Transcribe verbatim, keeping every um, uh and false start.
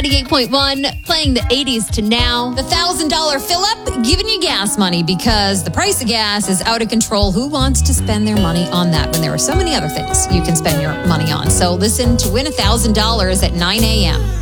ninety-eight point one, playing the eighties to now. The one thousand dollars fill-up, giving you gas money because the price of gas is out of control. Who wants to spend their money on that when there are so many other things you can spend your money on? So listen to win one thousand dollars at nine a.m.